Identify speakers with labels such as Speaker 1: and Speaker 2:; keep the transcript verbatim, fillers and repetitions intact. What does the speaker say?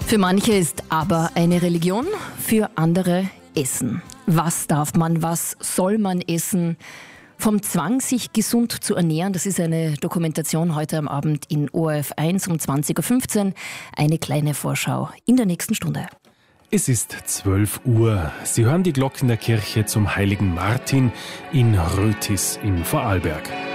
Speaker 1: Für manche ist aber eine Religion, für andere Essen. Was darf man, was soll man essen? Vom Zwang, sich gesund zu ernähren, das ist eine Dokumentation heute am Abend in O R F eins um zwanzig Uhr fünfzehn. Eine kleine Vorschau in der nächsten Stunde.
Speaker 2: Es ist zwölf Uhr. Sie hören die Glocken der Kirche zum heiligen Martin in Rötis in Vorarlberg.